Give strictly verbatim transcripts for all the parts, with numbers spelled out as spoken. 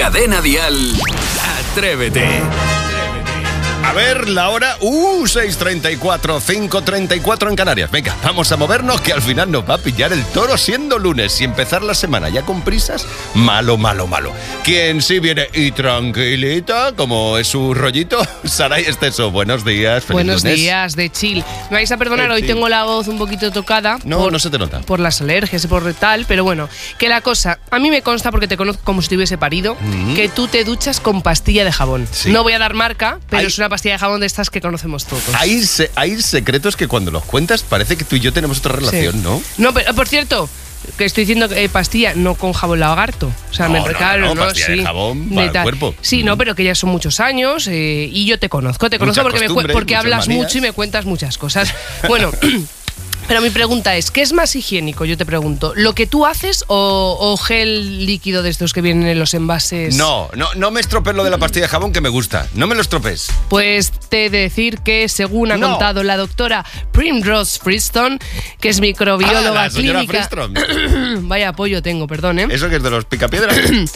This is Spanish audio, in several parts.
Cadena Dial, Atrévete. A ver, la hora, uh, seis treinta y cuatro, cinco treinta y cuatro en Canarias. Venga, vamos a movernos que al final nos va a pillar el toro siendo lunes y empezar la semana ya con prisas. Malo, malo, malo. Quien sí viene y tranquilita, como es su rollito, Saray Esteso. Buenos días, feliz Buenos lunes. días, de chill. Me vais a perdonar, De hoy chill. tengo la voz un poquito tocada. No, por, no se te nota. Por las alergias y por tal, pero bueno, que la cosa, a mí me consta porque te conozco como si te hubiese parido, Mm. que tú te duchas con pastilla de jabón. Sí. No voy a dar marca, pero Hay- es una pastilla de jabón de estas que conocemos todos. Hay, se- hay secretos que cuando los cuentas parece que tú y yo tenemos otra relación, Sí. ¿no? No, pero por cierto, que estoy diciendo que eh, pastilla, no con jabón lagarto. O sea, No, me no, recalo, no, no, pastilla de sí. jabón De para el tal. cuerpo. Sí, Mm. no, pero que ya son muchos años eh, y yo te conozco, te Mucha conozco porque, me, cu- costumbre, porque muchas hablas manías. mucho y me cuentas muchas cosas. Bueno. Pero mi pregunta es, ¿qué es más higiénico? Yo te pregunto, ¿lo que tú haces o, o gel líquido de estos que vienen en los envases? No, no, no me estropees lo de la pastilla de jabón que me gusta. No me lo estropees. Pues te he de decir que, según ha No. contado la doctora Primrose Freestone, que es microbióloga Ah, la señora clínica... Freestone. Vaya apoyo tengo, perdón, ¿eh? ¿Eso que es de los picapiedras?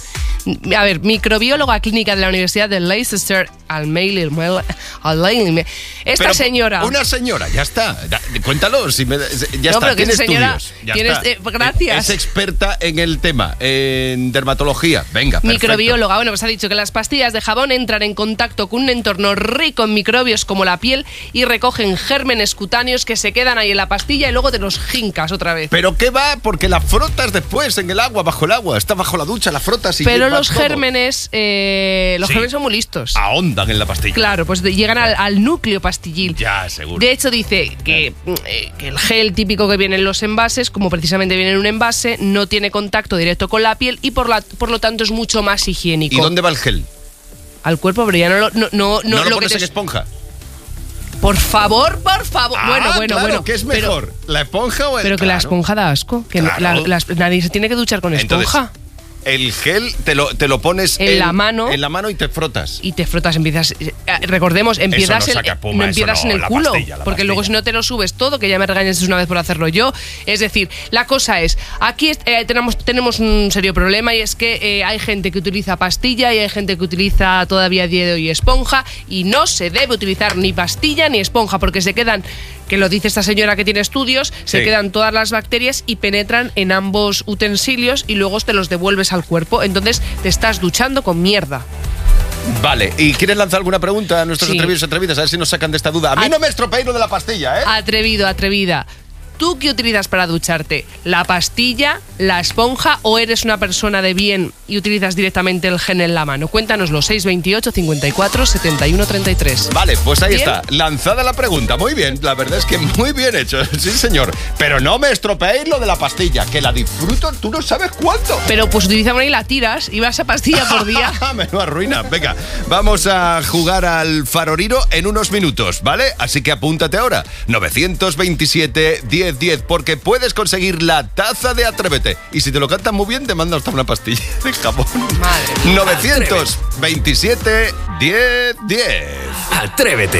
A ver, microbióloga clínica de la Universidad de Leicester, al mail, al mail, esta Pero señora... Una señora, ya está. Da- Cuéntalo. Si me- ya No, está, pero que tiene esa señora estudios. Ya tiene está. este- gracias. Es experta en el tema, en dermatología. Venga, perfecto. Microbióloga, bueno, pues ha dicho que las pastillas de jabón entran en contacto con un entorno rico en microbios como la piel y recogen gérmenes cutáneos que se quedan ahí en la pastilla y luego te los jincas otra vez. ¿Pero qué va? Porque la frotas después en el agua, bajo el agua. Está bajo la ducha, la frotas y Pero va los todo. gérmenes, eh, los Sí. gérmenes son muy listos. Ahondan en la pastilla. Claro, pues de- llegan al, al núcleo pastillil. Ya, seguro. De hecho, dice que, eh, que el gel típico que viene en los envases, como precisamente viene en un envase, no tiene contacto directo con la piel y por, la, por lo tanto es mucho más higiénico. ¿Y dónde va el gel? Al cuerpo, pero ya no lo, no, no, ¿No, no lo lo que pones te... en esponja? Por favor, por favor. Ah, bueno, bueno, claro, bueno. ¿qué es pero- mejor? ¿La esponja o el...? Pero que la Claro. esponja da asco. Que Claro. la- las- nadie se tiene que duchar con Entonces, esponja. el gel te lo, te lo pones En la mano. En la mano y te frotas. Y te frotas, empiezas. eh, recordemos, empiezas, no el- saca espuma, no eso empiezas no, en el la culo. pastilla, la porque luego, si pastilla. no te lo subes todo, que ya me regañes una vez por hacerlo yo. Es decir, la cosa es: aquí eh, tenemos, tenemos un serio problema y es que eh, hay gente que utiliza pastilla y hay gente que utiliza todavía a día de hoy esponja. Y no se debe utilizar ni pastilla ni esponja porque se quedan. Que lo dice esta señora que tiene estudios, se Sí. quedan todas las bacterias y penetran en ambos utensilios y luego te los devuelves al cuerpo. Entonces te estás duchando con mierda. Vale, ¿y quieres lanzar alguna pregunta a nuestros Sí. atrevidos y atrevidas? A ver si nos sacan de esta duda. A mí A- no me estropeéis lo de la pastilla, ¿eh? Atrevido, atrevida. ¿Tú qué utilizas para ducharte? ¿La pastilla, la esponja o eres una persona de bien y utilizas directamente el gel en la mano? Cuéntanoslo, seis veintiocho, cincuenta y cuatro, setenta y uno, treinta y tres. Vale, pues ahí ¿Bien? está, lanzada la pregunta. Muy bien, la verdad es que muy bien hecho, sí señor. Pero no me estropeéis lo de la pastilla, que la disfruto, tú no sabes cuánto. Pero pues utiliza una y la tiras y vas a pastilla por día. Me lo arruina. Venga, vamos a jugar al faroriro en unos minutos, ¿vale? Así que apúntate ahora. novecientos veintisiete, diez diez, porque puedes conseguir la taza de Atrévete. Y si te lo cantas muy bien, te mando hasta una pastilla de jabón. Madre mía. novecientos veintisiete, diez diez. Atrévete.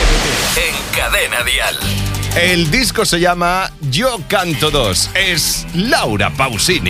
En Cadena Dial. El disco se llama Yo Canto dos. Es Laura Pausini.